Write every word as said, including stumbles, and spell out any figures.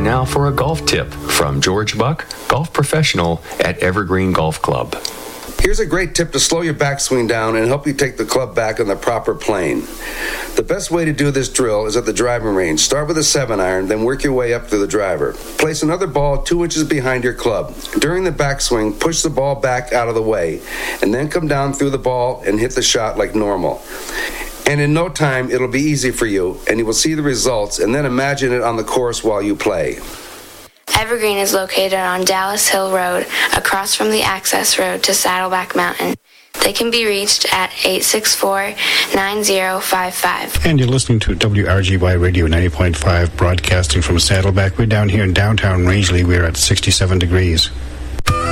now for a golf tip from George Buck, golf professional at Evergreen Golf Club. Here's a great tip to slow your backswing down and help you take the club back on the proper plane. The best way to do this drill is at the driving range. Start with a seven iron, then work your way up to the driver. Place another ball two inches behind your club. During the backswing, push the ball back out of the way, and then come down through the ball and hit the shot like normal. And in no time, it'll be easy for you, and you will see the results, and then imagine it on the course while you play. Evergreen is located on Dallas Hill Road, across from the access road to Saddleback Mountain. They can be reached at eight six four, nine zero five five. And you're listening to W R G Y Radio ninety point five, broadcasting from Saddleback. We're down here in downtown Rangeley. We're at sixty-seven degrees.